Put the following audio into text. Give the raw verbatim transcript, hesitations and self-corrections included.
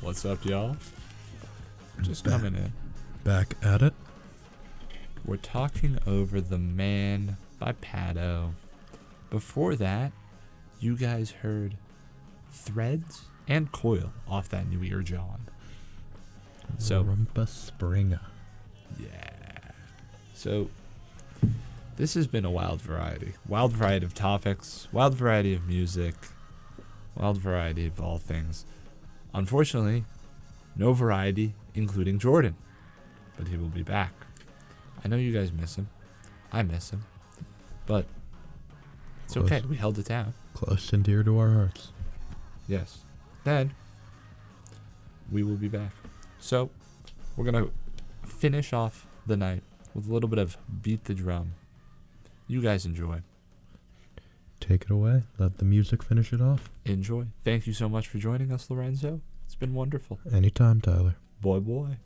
What's up, y'all? Just coming in. Back at it. We're talking over The Man by Pado. Before that, you guys heard Threads and Coil off that new Ear John. So, Rumpa Springer. yeah. So, this has been a wild variety. Wild variety of topics, wild variety of music, wild variety of all things. Unfortunately, no variety, including Jordan. But he will be back. I know you guys miss him. I miss him. But it's Close. okay. We held it down. Close and dear to our hearts. Yes. Then we will be back. So we're going to finish off the night with a little bit of Beat the Drum. You guys enjoy. Take it away. Let the music finish it off. Enjoy. Thank you so much for joining us, Lorenzo. It's been wonderful. Anytime, Tyler. Boy, boy.